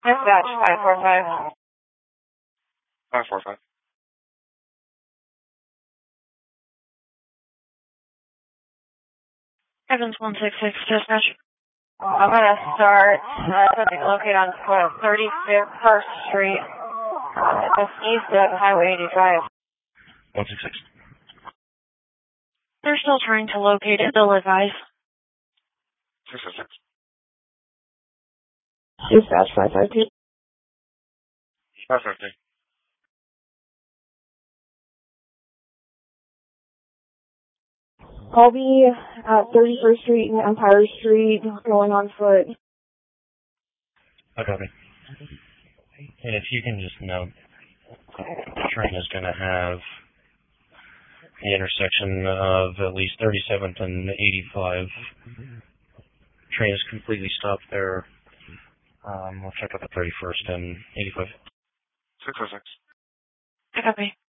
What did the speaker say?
Dispatch 545. 545. Evans 166, dispatch. I'm going to start something located on 31st Street, just east of Highway 85. 166. They're still trying to locate it, they'll advise. 606. Dispatch 552. 550. I'll be at 31st Street and Empire Street, going on foot. I copy. And if you can just note, the train is going to have the intersection of at least 37th and 85. Train is completely stopped there. We'll check out the 31st and 85. 606. I copy.